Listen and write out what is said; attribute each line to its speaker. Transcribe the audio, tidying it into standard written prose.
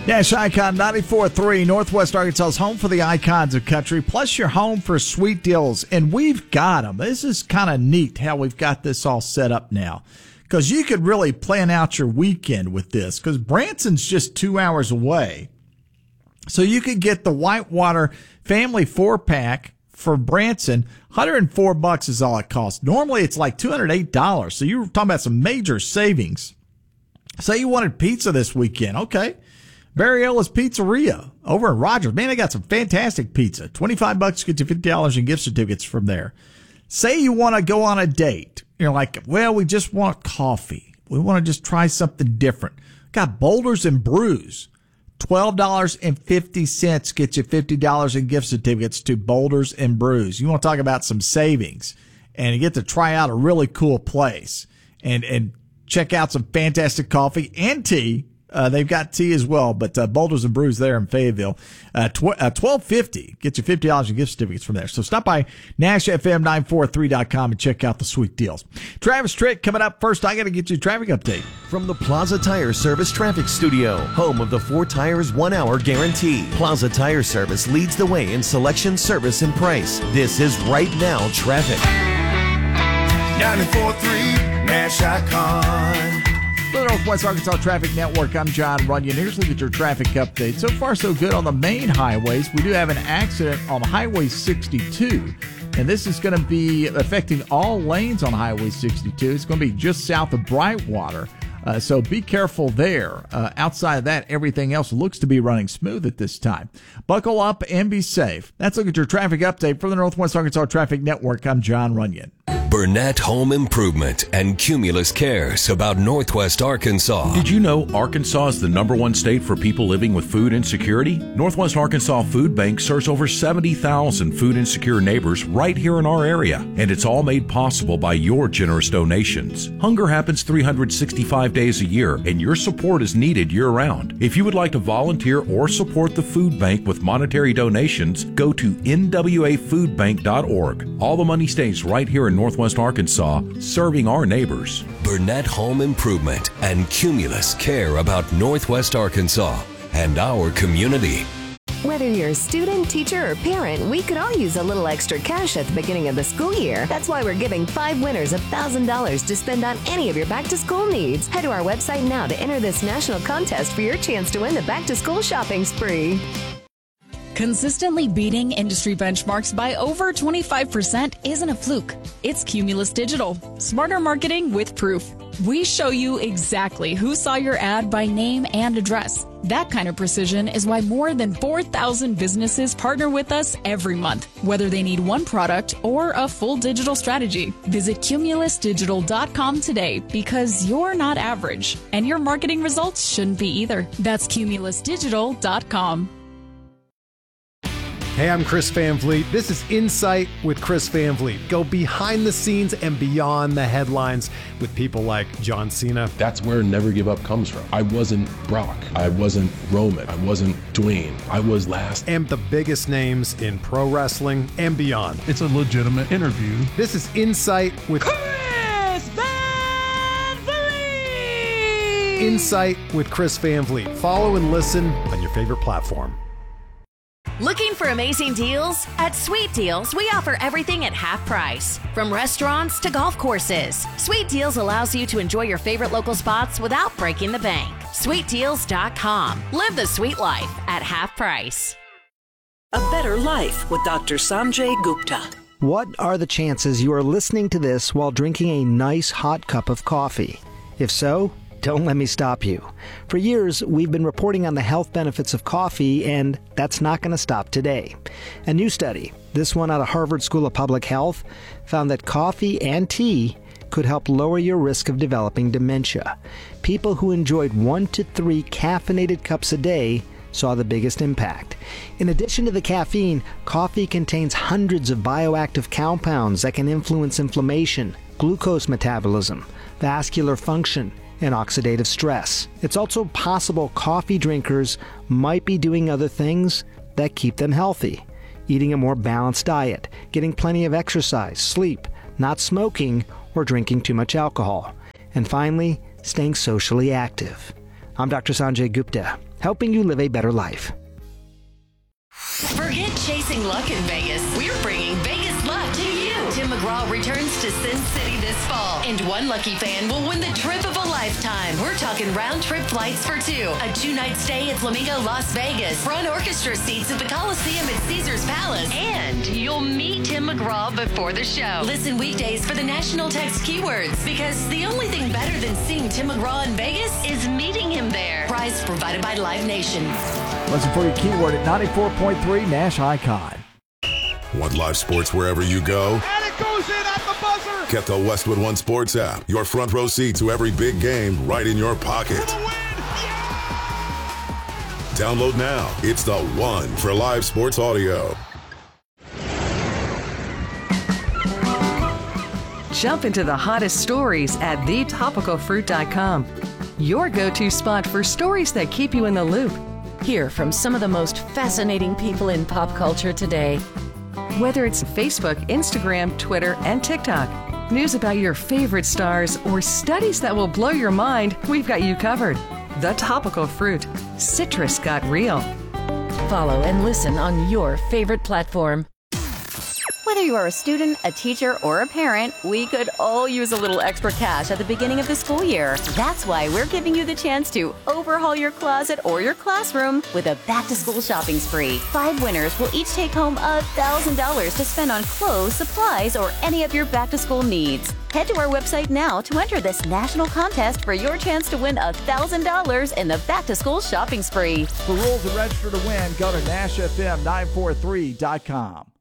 Speaker 1: Nash Icon 94.3, Northwest Arkansas's home for the icons of country, plus your home for sweet deals. And we've got them. This is kind of neat how we've got this all set up now, because you could really plan out your weekend with this, because Branson's just 2 hours away. So you could get the Whitewater Family 4-pack for Branson. $104 is all it costs. Normally it's like $208. So you're talking about some major savings. Say you wanted pizza this weekend. Okay. Barriella's Pizzeria over in Rogers. Man, they got some fantastic pizza. $25 gets you $50 in gift certificates from there. Say you want to go on a date. You're like, well, we just want coffee. We want to just try something different. Got Boulders and Brews. $12.50 gets you $50 in gift certificates to Boulders and Brews. You want to talk about some savings, and you get to try out a really cool place and check out some fantastic coffee and tea. They've got tea as well, but Boulders and Brews there in Fayetteville. $12.50 gets you $50 in gift certificates from there. So stop by NashFM943.com and check out the sweet deals. Travis Tritt coming up first. I got to get you a traffic update.
Speaker 2: From the Plaza Tire Service Traffic Studio, home of the 4 Tires 1 Hour Guarantee. Plaza Tire Service leads the way in selection, service, and price. This is Right Now Traffic.
Speaker 3: 94.3 Nash Icon.
Speaker 1: For the Northwest Arkansas Traffic Network, I'm John Runyon. Here's a look at your traffic update. So far, so good on the main highways. We do have an accident on Highway 62, and this is going to be affecting all lanes on Highway 62. It's going to be just south of Brightwater. So be careful there. Outside of that, everything else looks to be running smooth at this time. Buckle up and be safe. That's a look at your traffic update for the Northwest Arkansas Traffic Network. I'm John Runyon.
Speaker 4: Burnett Home Improvement and Cumulus cares about Northwest Arkansas.
Speaker 5: Did you know Arkansas is the #1 state for people living with food insecurity? Northwest Arkansas Food Bank serves over 70,000 food insecure neighbors right here in our area, and it's all made possible by your generous donations. Hunger happens 365 days a year, and your support is needed year-round. If you would like to volunteer or support the food bank with monetary donations, go to nwafoodbank.org. All the money stays right here in Northwest Arkansas, serving our neighbors.
Speaker 4: Burnett Home Improvement and Cumulus care about Northwest Arkansas and our community.
Speaker 6: Whether you're a student, teacher, or parent, we could all use a little extra cash at the beginning of the school year. That's why we're giving 5 winners $1,000 to spend on any of your back-to-school needs. Head to our website now to enter this national contest for your chance to win the back-to-school shopping spree.
Speaker 7: Consistently beating industry benchmarks by over 25% isn't a fluke. It's Cumulus Digital. Smarter marketing with proof. We show you exactly who saw your ad by name and address. That kind of precision is why more than 4,000 businesses partner with us every month, whether they need one product or a full digital strategy. Visit cumulusdigital.com today, because you're not average, and your marketing results shouldn't be either. That's cumulusdigital.com.
Speaker 8: Hey, I'm Chris Van Vliet. This is Insight with Chris Van Vliet. Go behind the scenes and beyond the headlines with people like John Cena.
Speaker 9: That's where Never Give Up comes from. I wasn't Brock. I wasn't Roman. I wasn't Dwayne. I was last.
Speaker 8: And the biggest names in pro wrestling and beyond.
Speaker 10: It's a legitimate interview.
Speaker 8: This is Insight with
Speaker 11: Chris Van Vliet.
Speaker 8: Insight with Chris Van Vliet. Follow and listen on your favorite platform.
Speaker 12: Looking for amazing deals? At Sweet Deals, we offer everything at half price. From restaurants to golf courses, Sweet Deals allows you to enjoy your favorite local spots without breaking the bank. SweetDeals.com. Live the sweet life at half price.
Speaker 13: A Better Life with Dr. Sanjay Gupta.
Speaker 14: What are the chances you are listening to this while drinking a nice hot cup of coffee? If so, don't let me stop you. For years, we've been reporting on the health benefits of coffee, and that's not going to stop today. A new study, this one out of Harvard School of Public Health, found that coffee and tea could help lower your risk of developing dementia. People who enjoyed 1 to 3 caffeinated cups a day saw the biggest impact. In addition to the caffeine, coffee contains hundreds of bioactive compounds that can influence inflammation, glucose metabolism, vascular function, and oxidative stress. It's also possible coffee drinkers might be doing other things that keep them healthy. Eating a more balanced diet, getting plenty of exercise, sleep, not smoking, or drinking too much alcohol. And finally, staying socially active. I'm Dr. Sanjay Gupta. helping you live a better life.
Speaker 12: Forget chasing luck in Vegas. We're bringing Vegas luck to you. Tim McGraw returns to Sin City this fall, and one lucky fan will win the trip of a lifetime. We're talking round-trip flights for two, a 2-night stay at Flamingo Las Vegas, front orchestra seats at the Coliseum at Caesars Palace, and you'll meet Tim McGraw before the show. Listen weekdays for the national text keywords, because the only thing better than seeing Tim McGraw in Vegas is meeting him there. Prize provided by Live Nation.
Speaker 1: Listen for your keyword at 94.3 Nash Icon.
Speaker 10: Want live sports wherever you go?
Speaker 3: And it goes in at the buzzer.
Speaker 10: Get the Westwood One Sports app. Your front row seat to every big game right in your pocket. Download now. It's the one for live sports audio.
Speaker 15: Jump into the hottest stories at thetopicalfruit.com. Your go-to spot for stories that keep you in the loop. Hear from some of the most fascinating people in pop culture today. Whether it's Facebook, Instagram, Twitter, and TikTok, news about your favorite stars, or studies that will blow your mind, we've got you covered. The Topical Fruit. Citrus got real.
Speaker 12: Follow and listen on your favorite platform.
Speaker 16: Whether you are a student, a teacher, or a parent, we could all use a little extra cash at the beginning of the school year. That's why we're giving you the chance to overhaul your closet or your classroom with a back-to-school shopping spree. 5 winners will each take home $1,000 to spend on clothes, supplies, or any of your back-to-school needs. Head to our website now to enter this national contest for your chance to win $1,000 in the back-to-school shopping spree.
Speaker 1: For rules and register to win, go to NashFM943.com.